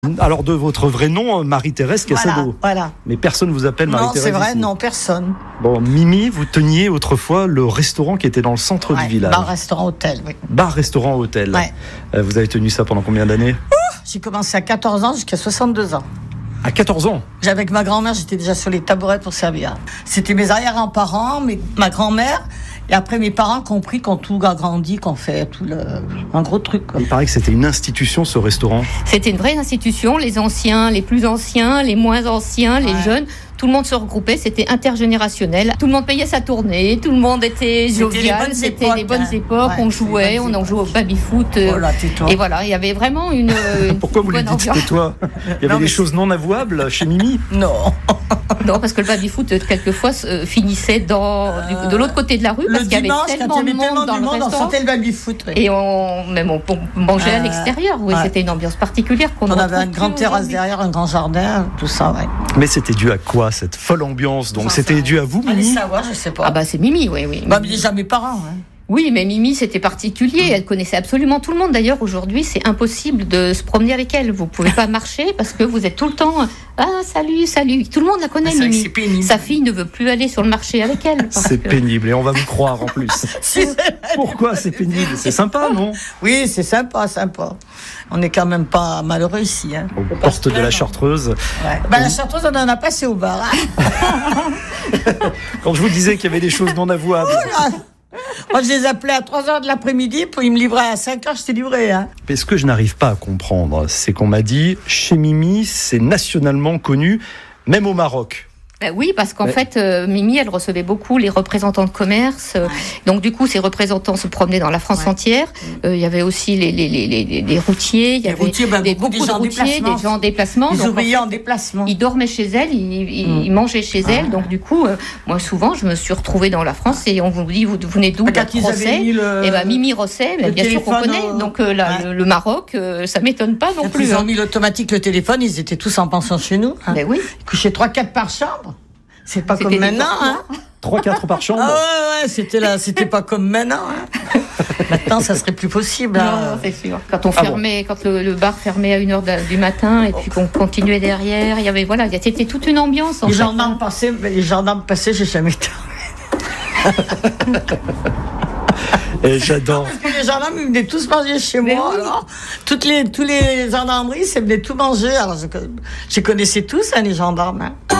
Alors de votre vrai nom, Marie-Thérèse Casado. Voilà. Mais personne vous appelle Marie-Thérèse. Non, c'est vrai, ici. non, personne. Bon, Mimi, vous teniez autrefois le restaurant qui était dans le centre du village. Bar, restaurant, hôtel, oui. Bar, restaurant, hôtel. Ouais. Vous avez tenu ça pendant combien d'années ? J'ai commencé à 14 ans jusqu'à 62 ans. À 14 ans. Avec ma grand-mère, j'étais déjà sur les tabourets pour servir. C'était mes arrière-grands-parents, ma grand-mère, et après mes parents qui ont pris, qui ont tout agrandi, qui ont fait un gros truc. Quoi. Il paraît que c'était une institution, ce restaurant. C'était une vraie institution, les anciens, les plus anciens, les moins anciens, les jeunes. Tout le monde se regroupait, c'était intergénérationnel. Tout le monde payait sa tournée, tout le monde était jovial, c'était les bonnes époques, on jouait, on en jouait au baby-foot. Et voilà, il y avait vraiment une Pourquoi vous lui dites tais-toi ? Il y avait des choses non avouables chez Mimi ? Non. Non, parce que le baby-foot, quelquefois, finissait de l'autre côté de la rue, parce qu'il y avait tellement de monde dans le restaurant. On sentait le baby-foot. Et on mangeait à l'extérieur, c'était une ambiance particulière. On avait une grande terrasse derrière, un grand jardin, tout ça, ouais. Mais c'était dû à quoi, cette folle ambiance ? Donc c'était dû à vous, Mimi ? Allez savoir, je sais pas. Ah bah c'est Mimi, oui. Bah, mais déjà mes parents, hein. Oui, mais Mimi, c'était particulier. Elle connaissait absolument tout le monde. D'ailleurs, aujourd'hui, c'est impossible de se promener avec elle. Vous pouvez pas marcher parce que vous êtes tout le temps « Ah, salut !» Tout le monde la connaît, Mimi. Sa fille ne veut plus aller sur le marché avec elle. C'est pénible et on va vous croire en plus. Pourquoi c'est pénible ? C'est sympa, non ? Oui, c'est sympa. On n'est quand même pas malheureux ici. Hein. Aux portes de la Chartreuse. Ouais. La Chartreuse, on en a passé au bar. Quand je vous disais qu'il y avait des choses non avouables. Moi, je les appelais à 3h de l'après-midi, puis ils me livraient à 5h, j'étais livré. Hein. Mais ce que je n'arrive pas à comprendre, c'est qu'on m'a dit, chez Mimi, c'est nationalement connu, même au Maroc. Oui, parce qu'en fait, Mimi, elle recevait beaucoup les représentants de commerce. Donc, du coup, ces représentants se promenaient dans la France entière. Il y avait aussi les routiers. Il y avait beaucoup de routiers, des gens en déplacement. Des ouvriers en déplacement. Ils dormaient chez elle, ils mangeaient chez elle. Donc, du coup, moi, souvent, je me suis retrouvée dans la France et on vous dit, vous venez d'où ? Rosset. Et Mimi Rosset, bien sûr qu'on connaît. Donc, le Maroc, ça m'étonne pas non plus. Ils ont mis l'automatique, le téléphone, ils étaient tous en pension chez nous. Ben oui. Ils couchaient 3-4 par chambre. C'est pas comme maintenant, hein. 3-4 par chambre. Ah ouais, c'était pas comme maintenant. Hein. Maintenant, ça serait plus possible. Non, c'est sûr. Quand on fermait, quand le bar fermait à 1h du matin et puis qu'on continuait derrière, il y avait c'était toute une ambiance. Les gendarmes passaient, j'ai jamais été. Et j'adore. Parce que les gendarmes, ils venaient tous manger chez moi. Oui. Alors, tous les gendarmeries, ils venaient tout manger. Alors, je connaissais tous, hein, les gendarmes. Hein.